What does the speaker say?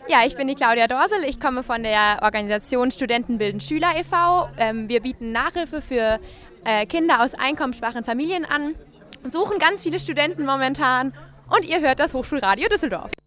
Ja, ich bin die Claudia Dorsel. Ich komme von der Organisation Studenten bilden Schüler e.V. Wir bieten Nachhilfe für Kinder aus einkommensschwachen Familien an, suchen ganz viele Studenten momentan und ihr hört das Hochschulradio Düsseldorf.